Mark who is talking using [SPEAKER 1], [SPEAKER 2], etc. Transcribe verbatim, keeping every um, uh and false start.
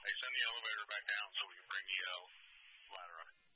[SPEAKER 1] Hey, send the elevator back down so we can bring the uh, ladder up.